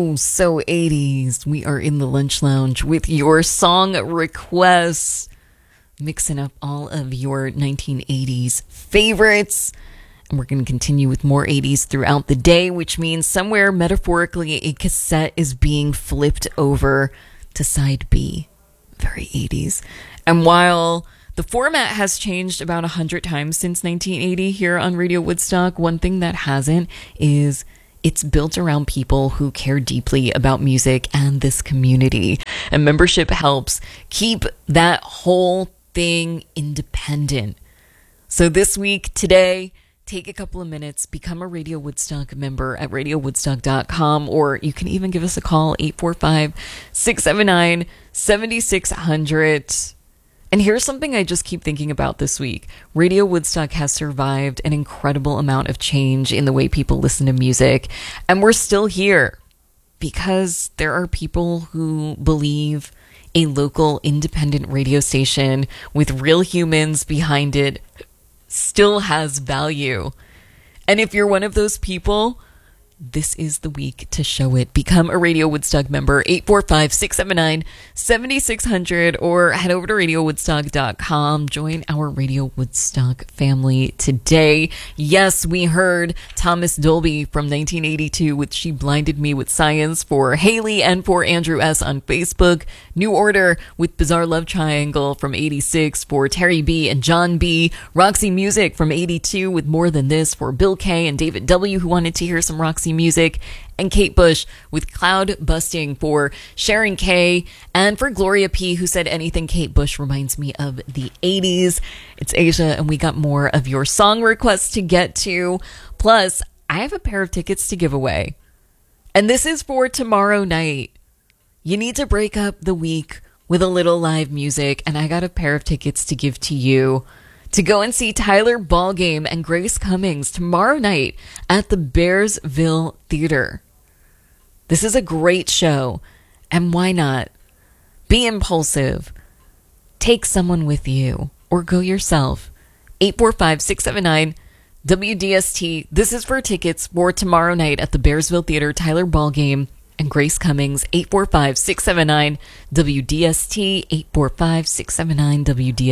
So 80s. We are in the lunch lounge with your song requests, mixing up all of your 1980s favorites. And we're going to continue with more 80s throughout the day, which means somewhere metaphorically a cassette is being flipped over to side B. Very 80s. And while the format has changed about 100 times since 1980 here on Radio Woodstock, one thing that hasn't is it's built around people who care deeply about music and this community. And membership helps keep that whole thing independent. So this week, today, take a couple of minutes, become a Radio Woodstock member at radiowoodstock.com, or you can even give us a call, 845-679-7600. And here's something I just keep thinking about this week. Radio Woodstock has survived an incredible amount of change in the way people listen to music. And we're still here because there are people who believe a local independent radio station with real humans behind it still has value. And if you're one of those people, this is the week to show it. Become a Radio Woodstock member, 845-679-7600, or head over to radiowoodstock.com. Join our Radio Woodstock family today. Yes, we heard Thomas Dolby from 1982 with She Blinded Me with Science for Haley and for Andrew S. on Facebook. New Order with Bizarre Love Triangle from 86 for Terry B. and John B. Roxy Music from 82 with More Than This for Bill K. and David W. who wanted to hear some Roxy Music, and Kate Bush with Cloud Busting for Sharon K. and for Gloria P. who said anything Kate Bush reminds me of the 80s. It's Asia, and we got more of your song requests to get to. Plus, I have a pair of tickets to give away. And this is for tomorrow night. You need to break up the week with a little live music, and I got a pair of tickets to give to you to go and see Tyler Ballgame and Grace Cummings tomorrow night at the Bearsville Theater. This is a great show, and why not? Be impulsive. Take someone with you, or go yourself. 845-679-WDST. This is for tickets for tomorrow night at the Bearsville Theater, Tyler Ballgame and Grace Cummings, 845-679-WDST, 845-679-WDST.